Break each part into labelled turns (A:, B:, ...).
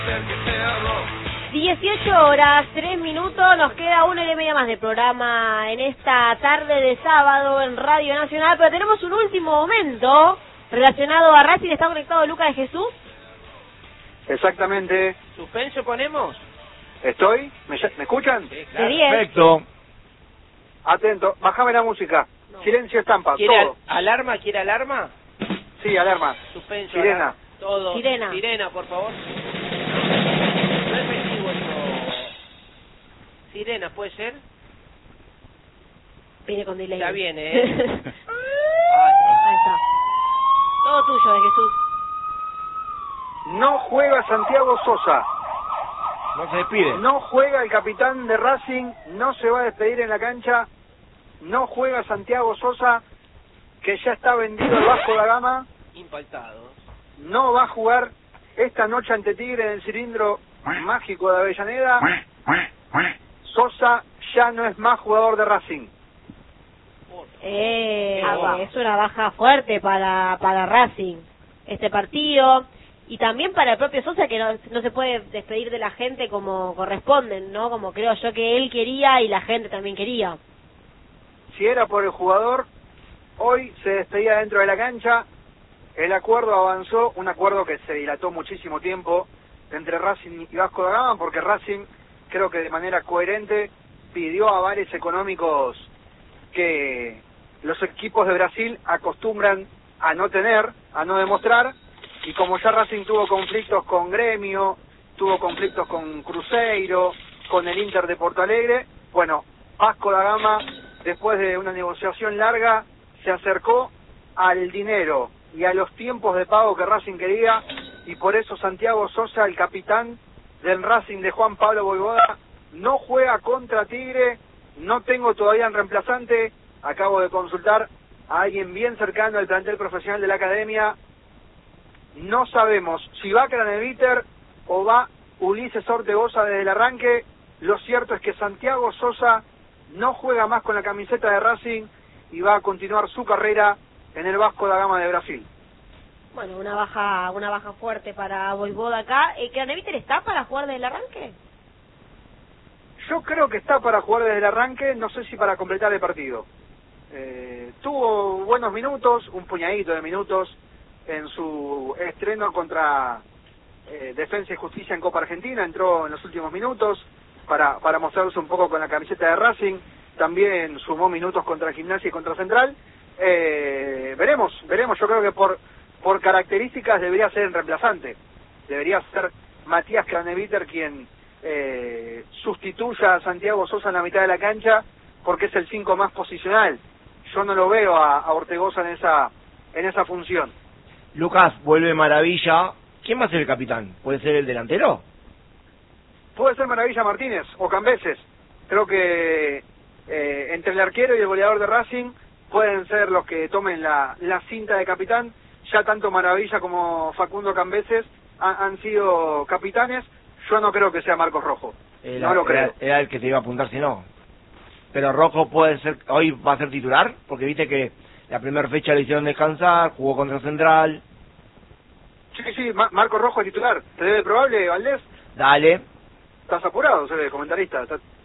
A: 18 horas, 3 minutos, nos queda 1:30 más de programa en esta tarde de sábado en Radio Nacional, pero tenemos un último momento relacionado a Racing. ¿Está conectado Lucas de Jesús?
B: Exactamente.
C: ¿Suspenso ponemos?
B: ¿Estoy? ¿Me escuchan?
C: Sí, claro.
D: Perfecto.
B: Atento, bájame la música. No. Silencio estampa, todo.
C: ¿Alarma? ¿Quiere alarma?
B: Sí, alarma.
C: Suspenso.
B: Sirena.
C: Alarma. Todo.
A: Sirena.
C: Sirena, por favor. No es efectivo esto. Sirena, ¿puede ser?
A: Viene con delay.
C: Ya viene, ¿eh?
A: Ahí está. Todo tuyo, de Jesús.
B: No juega Santiago Sosa.
D: No se despide.
B: No juega el capitán de Racing, no se va a despedir en la cancha. No juega Santiago Sosa, que ya está vendido al Vasco da Gama.
C: Impactado.
B: No va a jugar esta noche ante Tigre en el cilindro mágico de Avellaneda. Sosa ya no es más jugador de Racing.
A: Es una baja fuerte para Racing este partido, y también para el propio Sosa, que no se puede despedir de la gente como corresponden, ¿no? Como creo yo que él quería y la gente también quería.
B: Si era por el jugador, hoy se despedía dentro de la cancha. El acuerdo avanzó, un acuerdo que se dilató muchísimo tiempo entre Racing y Vasco da Gama, porque Racing, creo que de manera coherente, pidió avales económicos que los equipos de Brasil acostumbran a no tener, a no demostrar, y como ya Racing tuvo conflictos con Gremio, tuvo conflictos con Cruzeiro, con el Inter de Porto Alegre, bueno, Vasco da Gama, después de una negociación larga, se acercó al dinero y a los tiempos de pago que Racing quería, y por eso Santiago Sosa, el capitán del Racing de Juan Pablo Vojvoda, no juega contra Tigre. No tengo todavía un reemplazante, acabo de consultar a alguien bien cercano al plantel profesional de la academia. No sabemos si va Craneviter o va Ulises Ortegoza desde el arranque. Lo cierto es que Santiago Sosa no juega más con la camiseta de Racing y va a continuar su carrera en el Vasco da Gama de Brasil.
A: Bueno, una baja fuerte para Vojvoda acá. ¿Craneviter está para jugar desde el arranque?
B: Yo creo que está para jugar desde el arranque, no sé si para completar el partido. Tuvo buenos minutos, un puñadito de minutos en su estreno contra Defensa y Justicia en Copa Argentina. Entró en los últimos minutos para mostrarse un poco con la camiseta de Racing. También sumó minutos contra Gimnasia y contra Central. Veremos. Yo creo que por características debería ser el reemplazante. Debería ser Matías Craneviter quien sustituya a Santiago Sosa en la mitad de la cancha, porque es el 5 más posicional. Yo no lo veo a Ortegoza en esa función.
D: Lucas, vuelve Maravilla. ¿Quién va a ser el capitán? ¿Puede ser el delantero?
B: Puede ser Maravilla Martínez o Cambeses. Creo que entre el arquero y el goleador de Racing pueden ser los que tomen la cinta de capitán. Ya tanto Maravilla como Facundo Cambeses han sido capitanes. Yo no creo que sea Marcos Rojo. No lo creo.
D: Era el que te iba a apuntar si no. Pero Rojo puede ser, hoy va a ser titular, porque viste que la primera fecha le hicieron descansar, jugó contra Central.
B: Sí, Marcos Rojo es titular. ¿Te debe probable, Valdés?
D: Dale.
B: ¿Estás apurado, se ve, comentarista?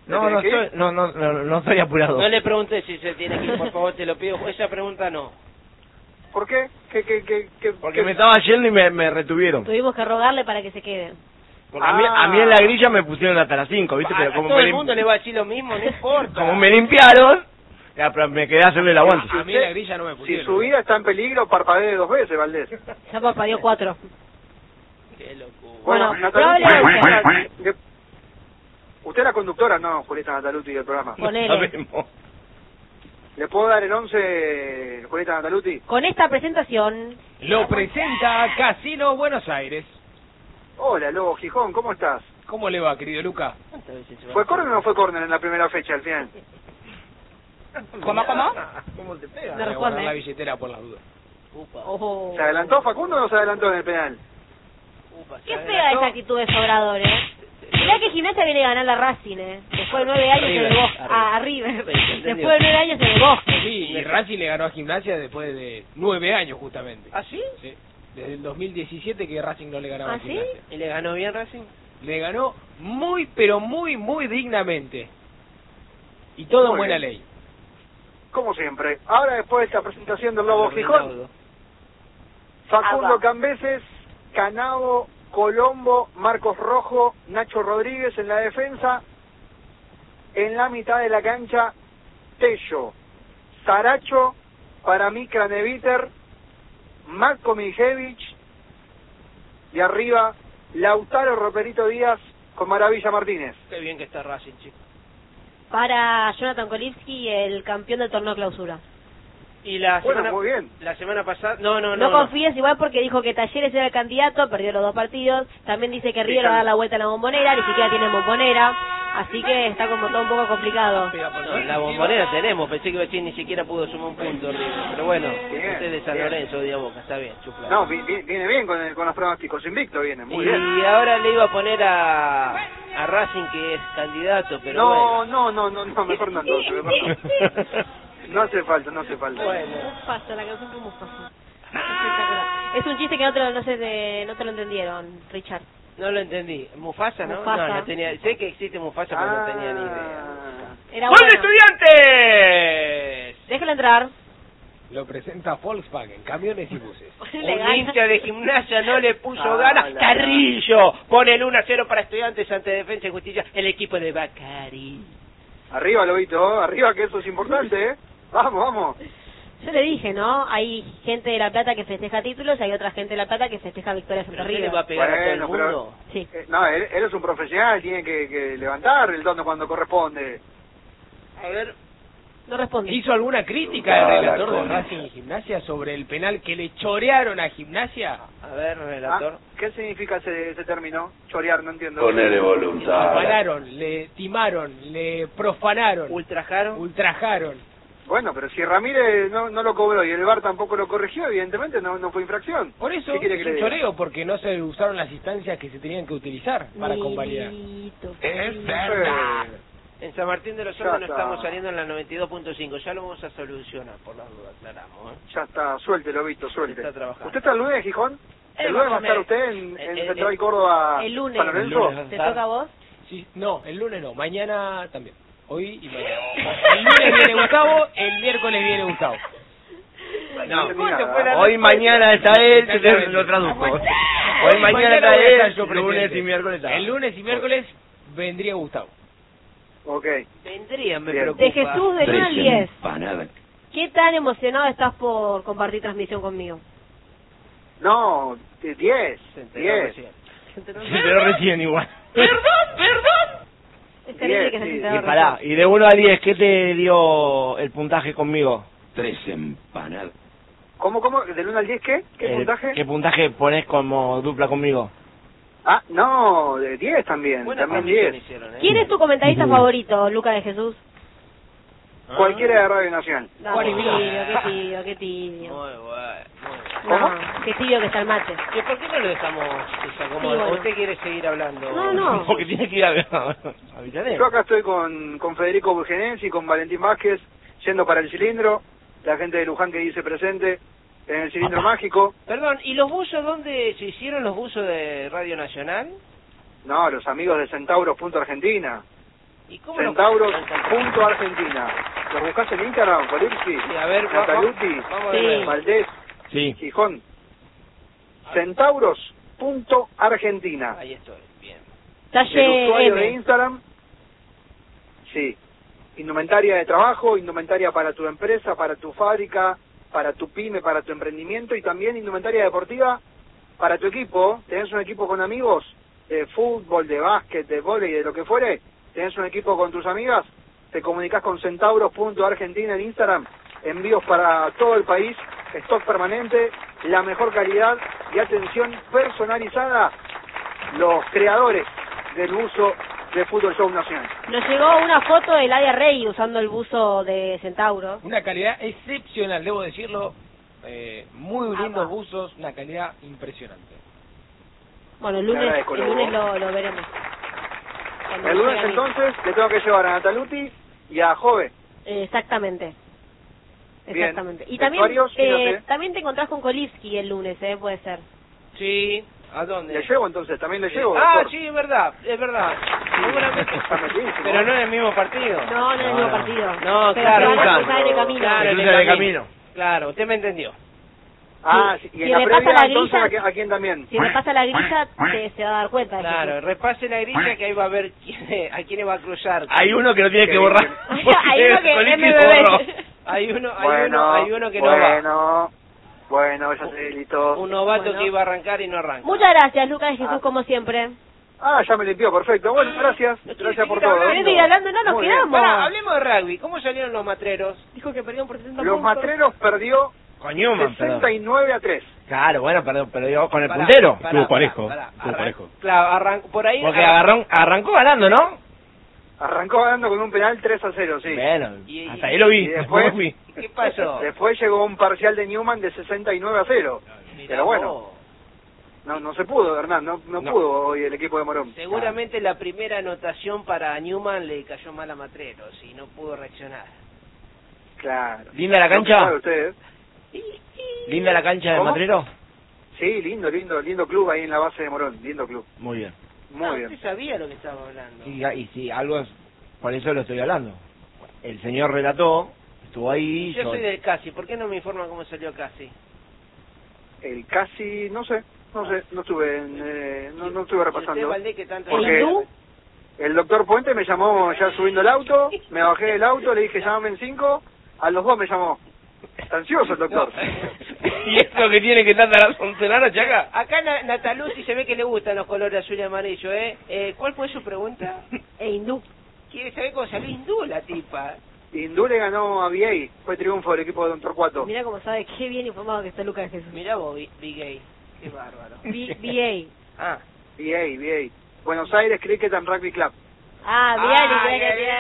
D: No estoy apurado.
C: No le preguntes si se tiene que ir, por favor, te lo pido. Esa pregunta no.
B: ¿Por qué?
D: Porque me estaba yendo y me retuvieron.
A: Tuvimos que rogarle para que se queden.
D: Porque a mí en la grilla me pusieron hasta las 5, ¿viste? Pero como
C: todo el mundo le va a decir lo mismo, no importa.
D: Como me limpiaron, ya, pero me quedé a hacerle el aguante.
C: A mí en la grilla no me pusieron.
B: Si su vida está en peligro, parpadee 2 veces, Valdés.
A: Ya parpadeó 4.
C: Qué locura.
A: Bueno,
B: Nataluti, usted es la conductora, no, Julieta Nataluti del programa.
A: Ponele.
B: ¿Le puedo dar el 11, Julieta Nataluti?
A: Con esta presentación
E: lo presenta Casino Buenos Aires.
B: Hola, Lobo Gijón, ¿cómo estás?
E: ¿Cómo le va, querido Luca?
B: ¿Fue córner o no fue córner en la primera fecha, al final?
A: ¿Cómo?
E: ¿Cómo te pega?
A: Me
E: Voy a
A: responde.
E: guardar la billetera por las dudas.
A: Ojo.
B: ¿Se adelantó Facundo o no se adelantó en el penal?
A: Qué fea esa actitud de Sobrador, Mirá que Gimnasia viene a ganar la Racing, Después de 9 años en el Bosque. A River. Después de 9 años en el Bosque.
E: Sí, y Racing le ganó a Gimnasia después de 9 años, justamente.
C: ¿Ah, sí?
E: Sí. Desde el 2017 que Racing no le ganaba.
A: ¿Ah,
E: a
A: sí?
E: Gimnasia.
C: ¿Y le ganó bien Racing?
E: Le ganó muy, pero muy, muy dignamente. Y todo en
B: Muy
E: buena
B: bien.
E: ley.
B: Como siempre. Ahora, después de esta presentación del Lobo Gijón,
C: Rinaldo.
B: Facundo
A: Agua.
B: Cambeses, Canavo, Colombo, Marcos Rojo, Nacho Rodríguez en la defensa. En la mitad de la cancha, Tello, Saracho, para mí Craneviter, Marco Mijevich, y arriba Lautaro Roperito Díaz con Maravilla Martínez.
C: Qué bien que está Racing, chicos.
A: Para Jonathan Kolivsky, el campeón del torneo clausura.
C: Y la
B: Bueno,
C: semana,
B: muy bien.
C: la semana pasada... No
A: No confíes igual porque dijo que Talleres era el candidato, perdió los 2 partidos. También dice que River va a dar la vuelta a la Bombonera, ni siquiera tiene Bombonera. Así que está como todo un poco complicado.
C: No, la Bombonera tenemos, pensé que iba a decir ni siquiera pudo sumar un punto River. Pero bueno,
B: Bien,
C: usted de San
B: bien.
C: Lorenzo, de Boca, está bien, chufla.
B: No, viene bien con los pronósticos, invicto viene, muy bien.
C: Y ahora le iba a poner a Racing que es candidato, pero bueno.
B: No, mejor no entonces, mejor no. No hace falta.
A: Mufasa, la canción con Mufasa. Espectacular. Es un chiste que no te lo entendieron, Richard.
C: No lo entendí. ¿Mufasa, no?
A: Mufasa.
C: No tenía... Sé que existe Mufasa, pero no tenía ni idea.
A: Era
E: ¡Gol de
A: bueno.
E: Estudiantes!
A: Déjalo entrar.
E: Lo presenta Volkswagen, camiones y buses.
A: Le
C: Un
A: gana.
C: hincha de Gimnasia no le puso
B: Ah,
C: ganas.
B: la-
C: Carrillo pone el 1-0 para Estudiantes ante Defensa y Justicia, el equipo de Bacari.
B: Arriba, Lobito, arriba, que eso es importante, ¿eh? Vamos.
A: Yo le dije, ¿no? Hay gente de La Plata que festeja títulos y hay otra gente de La Plata que festeja victorias
C: ¿Pero
A: ante
C: qué le
A: River.
C: va a pegar a todo el
B: Bueno, pero-
C: mundo?
A: Sí.
B: No, él es un profesional, tiene que levantar el tono cuando corresponde.
C: A ver,
A: No responde.
E: ¿Hizo alguna crítica el relator de Racing y Gimnasia sobre el penal que le chorearon a Gimnasia?
C: a ver, relator.
B: ¿Qué significa ese término? Chorear, no entiendo.
F: Ponele
E: Le
F: voluntad.
E: profanaron, le timaron, le profanaron,
C: Ultrajaron.
E: ultrajaron.
B: Bueno, pero si Ramírez no lo cobró y el VAR tampoco lo corrigió, evidentemente no fue infracción.
E: Por eso
B: ¿Qué quiere que
E: es
B: le
E: un
B: diga?
E: choreo, porque no se usaron las instancias que se tenían que utilizar para convalidar.
A: Milito,
E: Es
A: Milito.
E: verdad.
C: En San Martín de los
B: Ya
C: Andes no
B: está.
C: estamos saliendo en la 92.5. Ya lo vamos a solucionar, por las dudas, aclaramos.
B: Ya está, suéltelo, Vito, suelte.
C: Está trabajando.
B: ¿Usted está el lunes, Gijón? ¿El lunes va a estar usted en Central Córdoba,
A: El lunes.
B: San Lorenzo?
E: El lunes.
A: ¿Te toca a vos?
E: Sí, no, el lunes no, mañana también. Hoy y mañana. El lunes viene Gustavo, el miércoles viene Gustavo.
B: No entendí nada.
D: Hoy mañana está él,
E: Exactamente.
D: lo traduzco.
E: Hoy
D: Hoy mañana está
E: voy a estar
D: él,
E: yo
D: lunes
E: presente.
D: y miércoles está.
E: El lunes y miércoles vendría Gustavo.
B: Ok.
C: Vendría, me
B: Bien.
C: preocupa.
A: De Jesús del 1 al 10.
F: Empanada.
A: ¿Qué tan emocionado estás por compartir transmisión conmigo?
B: No, 10.
C: Se enteró
B: 10.
C: recién.
D: Pero recién igual.
A: Es terrible que se
B: Sí,
A: sienta
D: Y
A: dormido.
D: pará, y de 1 a 10, ¿qué te dio el puntaje conmigo?
F: 3 empanadas.
B: ¿Cómo? ¿Del 1 al 10 qué? ¿Qué puntaje?
D: ¿Qué puntaje pones como dupla conmigo?
B: Ah, no, de 10 también.
C: Buena
B: También
C: transmisión
B: 10.
C: hicieron, ¿eh?
A: ¿Quién es tu comentarista favorito, Luca de Jesús?
B: Cualquiera de Radio Nacional.
A: No,
E: Juan y
A: qué
E: Milán.
A: tibio, qué tibio, qué tibio.
C: Muy bueno, muy bueno.
B: ¿Cómo?
A: No, qué tibio que está el mate.
C: ¿Y por qué no lo dejamos desacomodar?
A: Sí, bueno.
C: ¿O usted quiere seguir hablando?
A: No.
D: Porque tiene que ir a Villarreal.
B: Yo acá estoy con Federico Burgenensi, con Valentín Vázquez, yendo para el cilindro. La gente de Luján que dice presente en el cilindro mágico.
C: Perdón, ¿y los buzos dónde se hicieron los buzos de Radio Nacional?
B: No, los amigos de Centauros.Argentina.
C: ¿Y cómo los-
B: Centauros.Argentina. ¿Los buscás en Instagram, Polipsi?
C: Sí, a ver,
B: Nataluti,
C: vamos a
A: Sí.
C: ver.
B: Valdés,
D: Sí.
B: Gijón. Centauros.Argentina.
C: Ahí estoy, bien.
B: El usuario de
A: Talle M.
B: Instagram. Sí. Indumentaria de trabajo, indumentaria para tu empresa, para tu fábrica, para tu pyme, para tu emprendimiento y también indumentaria deportiva para tu equipo. ¿Tenés un equipo con amigos de fútbol, de básquet, de vóley, de lo que fuere? ¿Tenés un equipo con tus amigas? Te comunicás con Centauros.Argentina en Instagram. Envíos para todo el país, stock permanente, la mejor calidad y atención personalizada. Los creadores del buzo de Fútbol Show Nacional.
A: Nos llegó una foto de Ladia Rey usando el buzo de Centauro.
E: Una calidad excepcional, debo decirlo. Muy lindos
A: Apa.
E: buzos, una calidad impresionante.
A: Bueno, el
B: Te
A: lunes,
B: agradezco,
A: el
B: Lobo.
A: lunes lo veremos. Cuando
B: El lunes
A: llegue a mí.
B: entonces le tengo que llevar a Nataluti y a Jove.
A: Exactamente. Exactamente.
B: Bien.
A: Y también,
B: Vestuarios, sí, no sé.
A: también te encontrás con Kolivsky el lunes, puede ser.
C: Sí, ¿a dónde?
B: ¿Le llevo entonces? ¿También le llevo?
C: Ah,
B: doctor?
C: sí, es verdad. Seguramente.
B: Está metidísimo.
C: Pero no en el mismo partido.
A: No, no es el mismo partido.
C: No,
A: pero
C: claro,
A: se van a
D: claro.
A: cruzar en el camino.
C: Claro,
D: Jesús
C: en el
D: de
C: camino.
D: camino.
C: Claro, usted me entendió.
B: Ah, sí, y
A: si
B: en la
A: repasa
B: previa,
A: la
B: entonces,
A: grilla-
B: ¿a quién también?
A: Si repasa la grilla, se va a dar cuenta. de
C: Claro,
A: Jesús.
C: repase la grilla que ahí va a ver a quiénes va a cruzar.
D: Hay uno que lo tiene que
B: Qué
D: borrar.
B: bien.
A: Hay uno que
D: Kolivsky
A: MBB.
D: borró.
C: Hay uno que no
B: va. Bueno, ya se delitó.
C: Un novato
A: Bueno.
C: que iba a arrancar y no arranca.
A: Muchas gracias, Lucas de Jesús, como siempre.
B: Ah, ya me limpió, perfecto. Bueno, gracias.
C: No quiere
B: Gracias por
C: seguir
B: todo.
C: hablando.
A: ¿Querés seguir hablando? No, nos
B: Muy bien.
A: quedamos.
C: Pará, hablemos de rugby. ¿Cómo salieron los matreros?
A: Dijo que perdieron por 60
B: Los
A: puntos.
B: Matreros perdió
D: Con Newman, perdón.
B: 69-3.
D: Claro, bueno, pero digo, con el
C: Pará,
D: puntero.
C: pará,
G: Estuvo parejo,
C: pará.
G: estuvo parejo.
C: Claro, arrancó por ahí.
D: Porque arrancó ganando, ¿no?
B: Arrancó ganando con un penal 3-0, sí.
D: Bueno,
C: Y-
D: hasta ahí lo vi.
B: y después-
D: no fui.
C: ¿Qué pasó?
B: Después llegó un parcial de Newman de 69-0.
C: Mirá
B: Pero bueno,
C: vos.
B: no se pudo, Hernán, no pudo hoy el equipo de Morón.
C: Seguramente la primera anotación para Newman le cayó mal a Matreros y no pudo reaccionar.
B: Claro.
D: ¿Linda la
B: ¿No
D: cancha?
B: sabe usted?
D: ¿Linda la cancha de
B: ¿Cómo?
D: Matrero?
B: Sí, lindo club ahí en la base de Morón, lindo club.
D: Muy bien.
B: Muy bien.
C: Usted sabía lo que estaba hablando.
D: Y sí, algo es, por eso lo estoy hablando. El señor relató, estuvo ahí.
C: Yo soy del Casi, ¿por qué no me informa cómo salió Casi?
B: El casi, no estuve no estuve repasando.
C: ¿Y usted, Valdés, que tanto
B: Porque
A: ¿Y tú?
B: el doctor Puente me llamó ya subiendo el auto, me bajé del auto, le dije llámame en 5, a los 2 me llamó. Está ansioso el doctor.
D: ¿Y esto que tiene que tanta razón cenar, Chaca?
C: Acá Nataluzzi se ve que le gustan los colores azul y amarillo, ¿Cuál fue su pregunta?
A: Hindú.
C: ¿Quiere saber cómo salió hindú la tipa?
B: Hindú le ganó a VA, fue triunfo del equipo de Don Torcuato.
A: Mira cómo sabe, qué bien informado que está Lucas de Jesús.
C: Mirá vos, Big Gay. Qué bárbaro.
A: BA.
C: Ah,
B: VA. Buenos Aires Cricket and Rugby Club.
A: Ah, bien,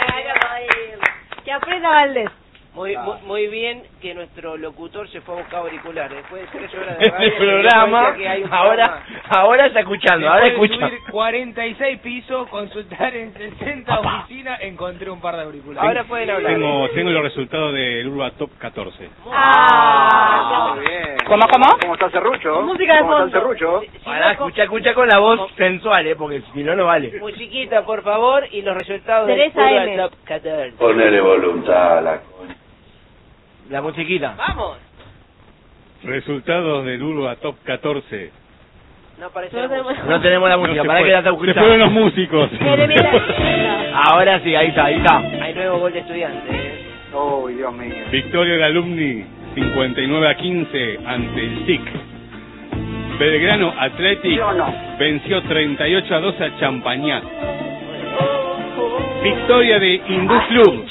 A: que aprenda Valdés.
C: muy bien que nuestro locutor se fue a buscar auriculares. Después de 3 horas de
D: Este
C: radio,
D: programa,
C: se dio cuenta que hay un programa.
D: ahora está escuchando, ahora
E: Después de
D: escucha.
E: subir 46 pisos, consultar en 60 oficinas, encontré un par de auriculares.
C: Ahora pueden hablar.
G: Tengo los resultados del Urba Top 14.
B: Muy bien.
H: ¿Cómo?
B: ¿Cómo está Serrucho?
A: Música de
B: ¿Cómo está
A: fondo.
B: Serrucho?
D: Pará, escucha con la voz sensual, porque si no, no vale.
C: Musiquita, por favor, y los resultados
A: Teresa
C: del
A: M.
C: Top 14.
F: Ponele voluntad a la coña.
D: La musiquita.
C: ¡Vamos!
G: Resultados del Urba Top 14.
C: No aparece
A: No
C: la
A: tenemos-
C: música.
D: No tenemos la
G: No
D: música,
G: se
D: para
G: fue.
D: que la está
G: Se
D: escuchando.
G: fueron los músicos.
D: Ahora sí, ahí está.
C: Hay nuevo gol de Estudiantes.
B: Oh, Dios mío.
G: Victoria del Alumni 59-15 ante el SIC. Belgrano Athletic venció 38-2 a Champañat. Victoria de Hindú Club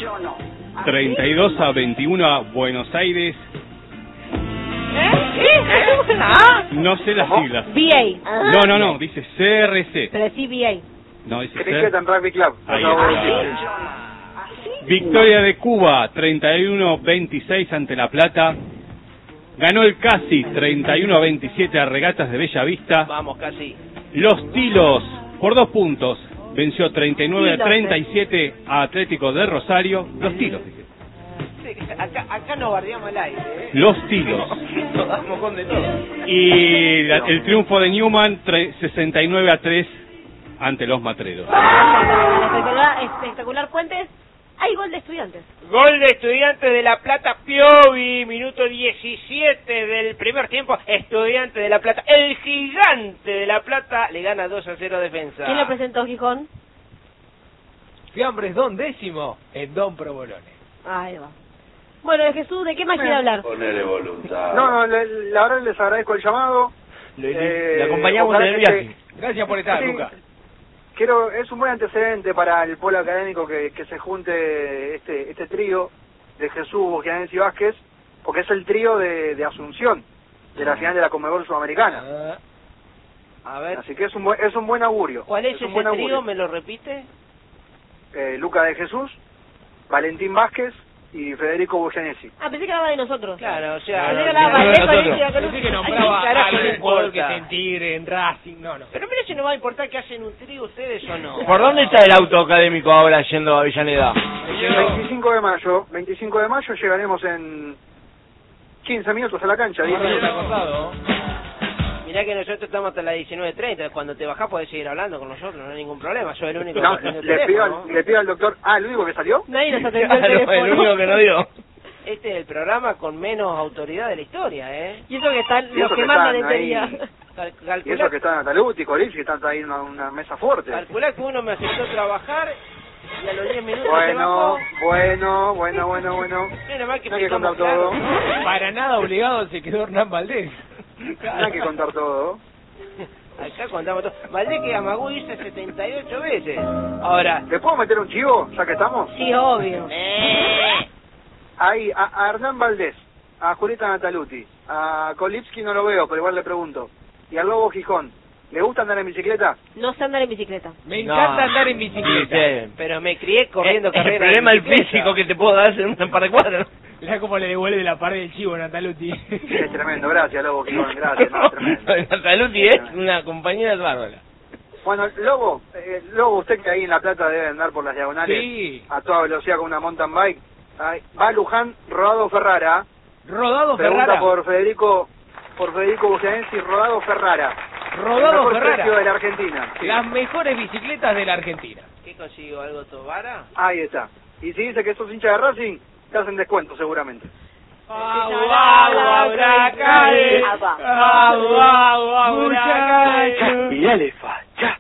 G: 32-21 a Buenos Aires. No sé las siglas.
A: BA.
G: No, dice CRC.
A: Pero sí BA.
G: No, dice
B: Cricket and Rugby Club.
G: Ahí
B: Por favor.
G: está. Victoria de Cuba 31-26 ante La Plata. Ganó el Casi 31-27 a Regatas de Bella Vista.
C: Vamos, Casi.
G: Los Tilos por 2 puntos venció 39-37 a Atlético de Rosario. Los Tilos, dije.
C: Sí, acá nos bardeamos al aire,
G: Los Tilos.
C: Nos damos con de todo.
G: Y el triunfo de Newman 69-3 ante los Matreros.
A: Espectacular Puentes. Hay gol de Estudiantes.
C: Gol de Estudiantes de La Plata, Piovi, minuto 17 del primer tiempo. Estudiantes de La Plata, el gigante de La Plata, le gana 2-0 a Defensa.
A: ¿Quién lo presentó, Gijón?
E: Fiambres Don Décimo en Don Provolone.
A: Ahí va. Bueno, de Jesús, ¿de qué más quiere hablar?
F: Ponele voluntad.
B: No, la verdad les agradezco el llamado.
D: Le acompañamos en
B: ojalá
D: el
B: que
D: viaje.
E: Gracias por estar,
B: Sí.
E: Luca.
B: Es un buen antecedente para el polo académico que se junte este trío de Jesús, Bogianés y Vázquez, porque es el trío de Asunción, de la final de la Conmebol Sudamericana.
C: A ver,
B: Así que es un buen augurio.
C: ¿cuál es
B: un
C: ese
B: buen
C: trío?
B: augurio.
C: ¿Me lo repite?
B: Luca de Jesús, Valentín Vázquez y Federico Bogianesi.
A: Ah, pensé que hablaba de nosotros.
C: Claro, o sea...
A: Pensé que
C: no,
A: hablaba
C: no,
A: de
C: no,
A: Valdés,
C: no, no.
A: Valencia,
E: Pensé que
C: ¿A
E: nombraba
C: quién carajo
E: a
C: le
E: algún jugador que
C: importa?
E: esté en Tigre, en Racing, no.
C: Pero mira si no va a importar que hacen un trío ustedes o no.
D: ¿Por dónde está el auto académico ahora yendo a Avellaneda?
B: El 25 de mayo llegaremos en 15 minutos a la cancha. 10 minutos.
C: Mirá que nosotros estamos hasta las 19:30. Cuando te bajás podés seguir hablando con nosotros, no hay ningún problema. Soy el único
B: No,
C: que tiene el
B: le
C: teléfono.
B: pido al doctor... Ah, ¿el único que salió?
A: Nadie nos atendió el teléfono.
D: El único que no dio.
C: Este es el programa con menos autoridad de la historia, ¿eh?
A: Y eso que están
B: Y
A: los
B: eso
A: que
B: que
A: mandan en
B: están
A: teoría.
B: ahí. Y eso que están Nataluti, Colipsi, que están ahí en una mesa fuerte.
C: Calculá que uno me aceptó trabajar y a los 10 minutos se bajó.
B: Bueno.
C: Menos mal que
B: No hay que
C: explicamos
B: contar todo.
C: claro.
E: Para nada obligado se quedó Hernán Valdés.
B: No hay que contar todo.
C: Acá contamos todo. Valdés que Amagú hice 78 veces. Ahora,
B: ¿Le puedo meter un chivo, ya que estamos?
A: Sí, obvio.
B: Ahí, a Hernán Valdés, a Julieta Nataluti, a Kolipski no lo veo, pero igual le pregunto. Y al Lobo Gijón, ¿le gusta andar en bicicleta?
A: No sé andar en bicicleta.
E: Me encanta andar en bicicleta.
D: Sí.
C: pero me crié corriendo
D: El
C: carreras.
D: problema
C: de
D: es el
C: bicicleta.
D: físico que te puedo dar en un par de cuadras.
E: Mirá cómo le devuelve la pared del chivo a Nataluti.
B: Es tremendo, gracias Lobo Gijón, gracias, no, tremendo.
D: Nataluti es una compañera bárbara.
B: Bueno, Lobo, usted que ahí en La Plata debe andar por las diagonales
E: Sí.
B: a toda velocidad con una mountain bike. Ahí, va a Luján, Rodado Ferrara.
E: Rodado
B: Pregunta
E: Ferrara.
B: por Federico Bugianensi, Rodado Ferrara. El
E: Rodado
B: mejor
E: Ferrara.
B: precio de la Argentina. Sí.
E: Las mejores bicicletas de la Argentina.
C: ¿Qué consiguió? ¿Algo Tobara?
B: Ahí está. Y si dice que sos hincha de Racing, te hacen descuento seguramente. Mirale, facha.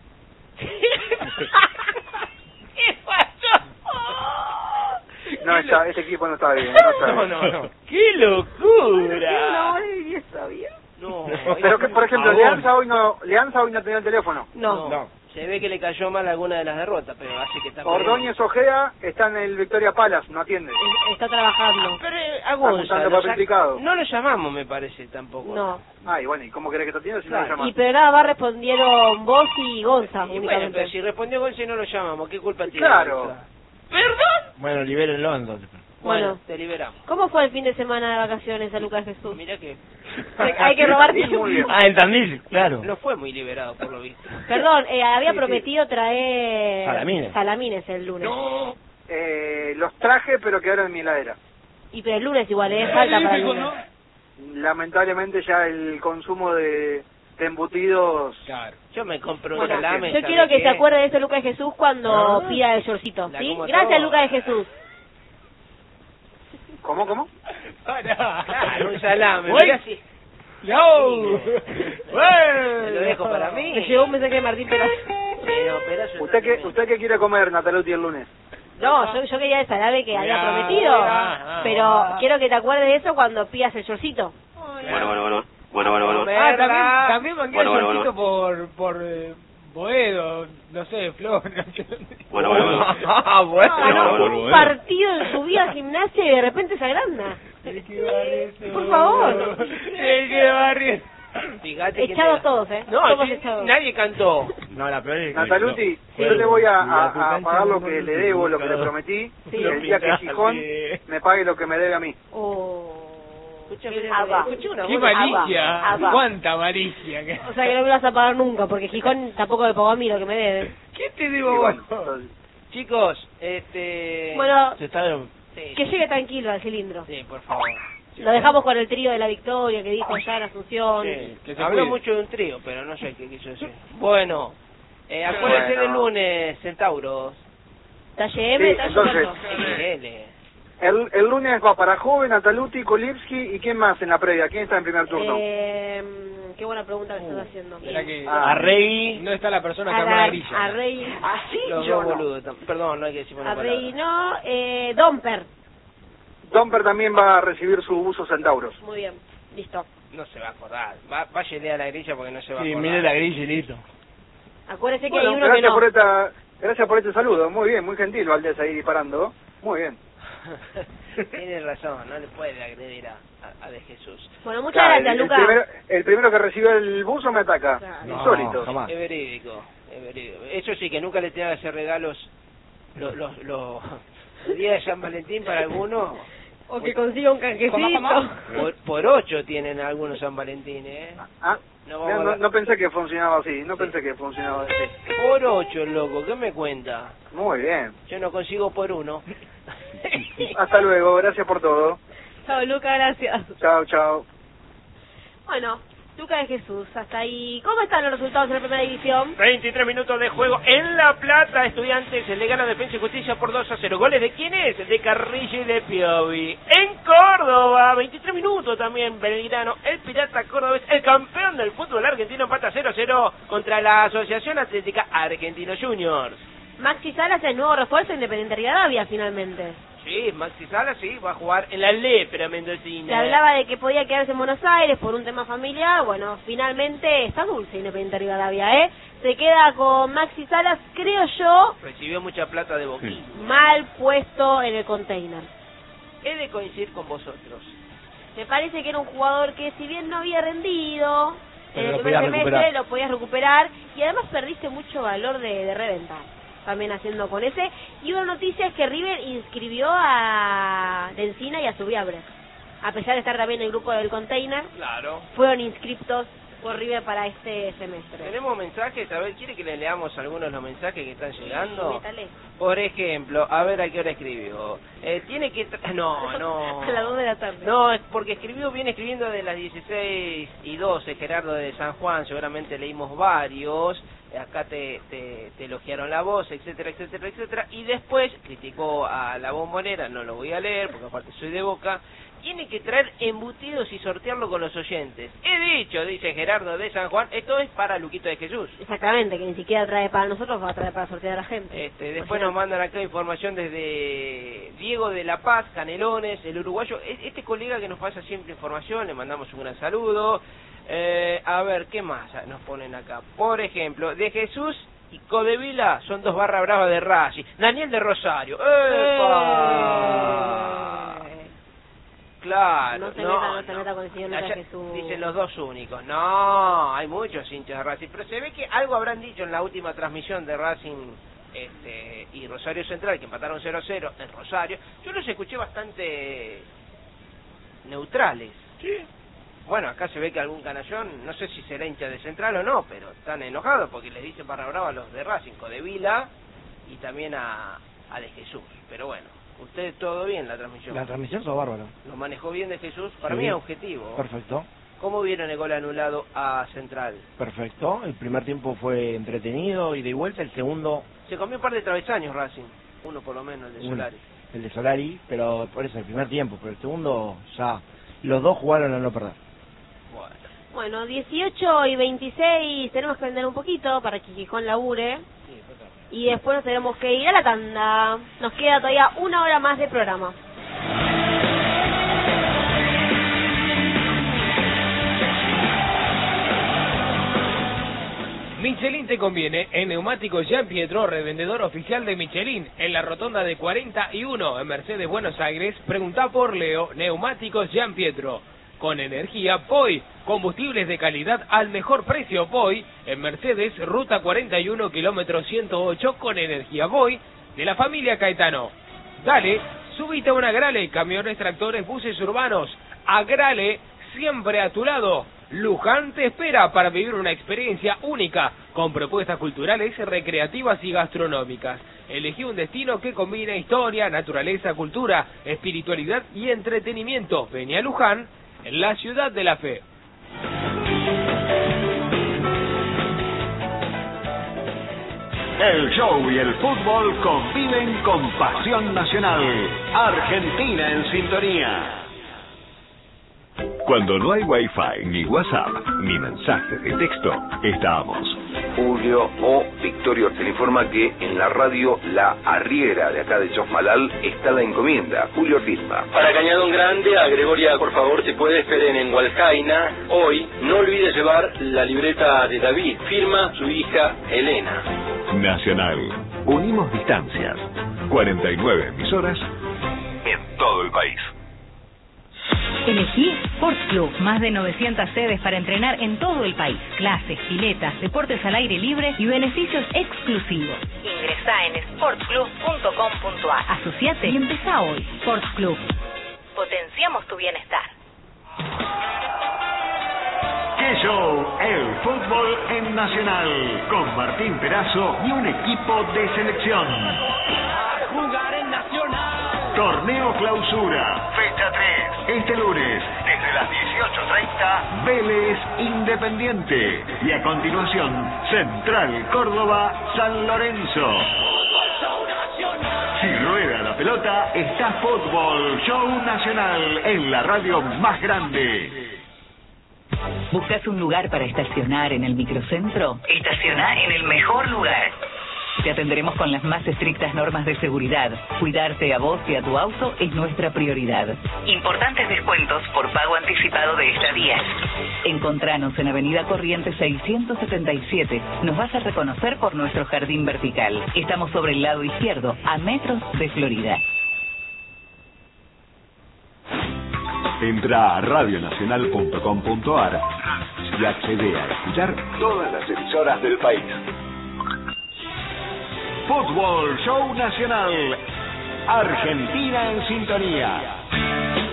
C: ¿Qué pasó?
B: No, este equipo no está bien. No está bien.
C: No. ¡Qué locura! No,
B: Pero que, por ejemplo, Leanza hoy no tenía el teléfono.
A: No.
C: Se ve que le cayó mal alguna de las derrotas, pero así que está
B: Ordóñez Ojeda está en el Victoria Palace, no atiende.
A: Está trabajando.
C: Pero
B: juntando papel picado.
C: no lo llamamos, me parece, tampoco.
A: No.
B: Ay, bueno, ¿y cómo querés que te atienda si no lo
C: Claro.
B: llamas?
A: Y pero nada más respondieron vos y Gonza
C: Y bueno,
A: únicamente.
C: pero si respondió Gonza y no lo llamamos, ¿qué culpa tiene?
B: Claro.
C: Gonza? ¿Perdón?
D: Bueno, libérenlo entonces.
C: Bueno,
A: Bueno.
C: te liberamos.
A: ¿Cómo fue el fin de semana de vacaciones a Lucas Jesús?
C: Mira que
A: Hay que robar
B: Muy bien.
D: Ah, en Tandil, claro.
C: no fue muy liberado, por lo visto.
A: Perdón, había
B: Sí,
A: prometido traer
D: Salamines.
A: el lunes.
C: No.
B: Los traje, pero quedaron en mi heladera.
A: Y pero el lunes igual, falta para el lunes.
B: Lamentablemente ya el consumo de embutidos...
E: Claro.
C: Yo me compro un
A: Bueno,
C: salame.
A: yo
C: ¿sabe
A: quiero que
C: qué?
A: se acuerde de eso Lucas de Jesús cuando pida el shortcito,
C: La
A: ¿sí?
C: como
A: Gracias
C: todo.
A: Lucas de Jesús.
B: ¿Cómo?
C: Claro, un salame.
E: Uy.
C: Mirá si...
E: ¡No!
C: Te lo dejo para mí.
A: Me llegó un mensaje de Martín Peraz.
C: Pero Perazo
B: ¿Usted qué quiere comer, Nataluti, el lunes?
A: No, yo quería el salame que había
E: Mirá,
A: prometido,
E: mirá,
A: pero quiero que te acuerdes de eso cuando pidas el shortcito.
F: Bueno.
E: También mangué el shortcito por Boedo, no sé, Flor.
F: Bueno.
D: Ah,
A: Un partido en su vida gimnasia y de repente se agranda. Por favor.
E: ¡Qué barrio!
C: Fíjate que
A: Echados todos,
C: No,
A: Todos
C: sí,
A: echados.
C: nadie cantó.
D: No, la peor es que...
B: Nataluti,
D: no.
B: yo le voy a
D: La
B: pagar lo que le debo, lo que le prometí,
A: Sí.
B: el día que Gijón me pague lo que me debe a mí.
A: Oh.
C: Escuchame una
E: ¡Qué
C: voz.
E: malicia! ¡Cuánta malicia!
A: O sea que no me vas a pagar nunca, porque Gijón tampoco me pagó a mí lo que me debe.
E: ¿Qué te
B: Y
E: debo
B: bueno,
E: vos?
C: Chicos,
A: Bueno,
D: Se está...
C: sí,
A: que llegue tranquilo al cilindro.
C: sí, por favor.
A: Lo dejamos con el trío de la victoria que dijo ya en Asunción.
C: Sí,
E: que se
C: habló
E: cuide.
C: mucho de un trío, pero no sé qué quiso decir. Bueno, acuérdense
B: Bueno.
C: del lunes, Centauros.
A: Talle
B: Sí,
A: M, Talle
B: entonces-
A: Perro.
B: El lunes va para Joven, Nataluti, Kolipski y ¿quién más en la previa? ¿Quién está en primer turno?
A: Qué buena pregunta que estás haciendo.
E: Será que
D: Arregui.
E: no está la persona que arma la grilla.
A: A Rey,
C: Los dos boludos. Perdón, no hay que decir una
A: a Rey
C: palabra.
A: no, Domper.
B: Domper también va a recibir su buzo Centauros.
A: Muy bien, listo.
C: No se va a acordar. Váyale a la grilla porque no se va a
D: Sí,
C: acordar.
D: mire la grilla y listo.
A: Acuérdese que
B: Bueno,
A: hay uno que no.
B: gracias por este saludo. Muy bien, muy gentil Valdés ahí disparando. Muy bien.
C: Tiene razón, no le puede agredir a De Jesús.
A: Bueno, muchas
B: Claro,
A: gracias, Lucas.
B: el primero que recibe el buzo me ataca.
A: Claro.
D: No,
B: Insólito.
D: jamás.
C: Es verídico, es verídico. Eso sí, que nunca le tenga que hacer regalos los días de San Valentín para algunos.
A: O que consiga un canjecito.
C: Por 8 tienen algunos San Valentín, ¿eh?
B: Ah,
C: No vamos a-
B: no pensé que funcionaba así. No pensé que funcionaba así.
C: Por 8, loco, ¿qué me cuenta?
B: Muy bien.
C: Yo no consigo por 1.
B: Hasta luego. Gracias por todo.
A: Chao, Luca, gracias.
B: Chao.
A: Bueno, Luca de Jesús, hasta ahí. ¿Cómo están los resultados en la primera división?
C: 23 minutos de juego en La Plata. Estudiantes le gana Defensa y Justicia por 2-0. ¿Goles de quién es? De Carrillo y de Piovi. En Córdoba, 23 minutos también. Belgrano, el Pirata Cordobés, el campeón del fútbol argentino, empata 0-0 contra la Asociación Atlética Argentinos Juniors.
A: Maxi Salas es el nuevo refuerzo de Independiente Rivadavia, finalmente.
C: Sí, Maxi Salas sí, va a jugar en la Lepra mendocina.
A: Se hablaba de que podía quedarse en Buenos Aires por un tema familiar. Bueno, finalmente está dulce Independiente Rivadavia, Se queda con Maxi Salas, creo yo.
C: Recibió mucha plata de Boquín.
A: Mal puesto en el container.
C: He de coincidir con vosotros.
A: Me parece que era un jugador que, si bien no había rendido en el primer semestre,
D: recuperar.
A: lo podías recuperar. Y además perdiste mucho valor de reventa. También haciendo con ese. Y una noticia es que River inscribió a Lencina y a Subiabre. A pesar de estar también en el grupo del container,
C: Claro.
A: fueron inscriptos por River para este semestre.
C: Tenemos mensajes, a ver, ¿quiere que le leamos algunos de los mensajes que están llegando?
A: Métale.
C: Por ejemplo, a ver a qué hora escribió. Tiene que... No.
A: A las 2 de la tarde.
C: No, es porque viene escribiendo de las 16:12, Gerardo de San Juan, seguramente leímos varios. Acá te elogiaron la voz, etcétera, y después criticó a la Bombonera, no lo voy a leer porque aparte soy de Boca. Tiene que traer embutidos y sortearlo con los oyentes. He dicho, dice Gerardo de San Juan, esto es para Luquito de Jesús.
A: Exactamente, que ni siquiera trae para nosotros, va a traer para sortear a la gente.
C: Después nos mandan acá información desde Diego de La Paz, Canelones, el uruguayo. Este colega que nos pasa siempre información, le mandamos un gran saludo. A ver, ¿qué más nos ponen acá? Por ejemplo, de Jesús y Codevila son 2 barras bravas de Racing. Daniel de Rosario. ¡Epa! Claro,
A: No se meta con el señor Lucas Jesús.
C: Dicen los 2 únicos. No, hay muchos hinchas de Racing, pero se ve que algo habrán dicho en la última transmisión de Racing y Rosario Central, que empataron 0-0 en Rosario. Yo los escuché bastante neutrales.
D: Sí.
C: Bueno, acá se ve que algún canallón, no sé si será hincha de Central o no, pero están enojados porque les dicen barra brava a los de Racing, de Vila y también a de Jesús. Pero bueno, usted todo bien la transmisión.
D: La transmisión es bárbaro.
C: Lo manejó bien de Jesús, para
D: Sí.
C: mí es objetivo.
D: Perfecto.
C: ¿Cómo vieron el gol anulado a Central?
D: Perfecto. El primer tiempo fue entretenido y de vuelta. El segundo,
C: Se comió un par de travesaños Racing, uno por lo menos, el de Solari.
D: el de Solari, pero por eso el primer tiempo. Pero el segundo ya los dos jugaron a no perder.
A: Bueno, 18:26, tenemos que vender un poquito para que Gijón labure. Y después nos tenemos que ir a la tanda. Nos queda todavía 1 hora más de programa.
E: Michelin te conviene en Neumáticos Gian Pietro, revendedor oficial de Michelin, en la rotonda de 41 en Mercedes, Buenos Aires. Preguntá por Leo. Neumáticos Gian Pietro. Con energía POI, combustibles de calidad al mejor precio POI, en Mercedes, ruta 41, kilómetro 108, con energía POI, de la familia Caetano. Dale, subite a una Agrale, camiones, tractores, buses urbanos. Agrale, siempre a tu lado. Luján te espera para vivir una experiencia única, con propuestas culturales, recreativas y gastronómicas. Elegí un destino que combina historia, naturaleza, cultura, espiritualidad y entretenimiento. Vení a Luján, en la ciudad de la fe.
H: El show y el fútbol conviven con pasión nacional. Argentina en sintonía. Cuando no hay Wi-Fi, ni WhatsApp, ni mensajes de texto, estamos.
I: Julio o Victorio te informa que en la radio La Arriera de acá de Chosmalal está la encomienda. Julio firma.
J: Para Cañadón Grande, a Gregoria, por favor, te puede esperar en Hualcaina. Hoy, no olvides llevar la libreta de David. Firma su hija Elena.
H: Nacional. Unimos distancias. 49 emisoras en todo el país.
K: Elegí Sports Club, más de 900 sedes para entrenar en todo el país. Clases, piletas, deportes al aire libre y beneficios exclusivos. Ingresá en sportsclub.com.ar. Asociate y empezá hoy. Sports Club. Potenciamos tu bienestar.
H: ¡Qué show! El fútbol en Nacional, con Martín Perazo y un equipo de selección.
L: Jugar en Nacional.
H: Torneo Clausura, fecha 3. Este lunes, desde las 18:30, Vélez Independiente. Y a continuación, Central Córdoba San Lorenzo. Si rueda la pelota, está Fútbol Show Nacional en la radio más grande.
K: ¿Buscas un lugar para estacionar en el microcentro? Estaciona en el mejor lugar. Te atenderemos con las más estrictas normas de seguridad. Cuidarte a vos y a tu auto es nuestra prioridad. Importantes descuentos por pago anticipado de estadías. Encontranos en Avenida Corrientes 677. Nos vas a reconocer por nuestro jardín vertical. Estamos sobre el lado izquierdo, a metros de Florida.
L: Entra a radionacional.com.ar y accede a escuchar todas las emisoras del país.
H: Fútbol Show Nacional. Argentina en sintonía.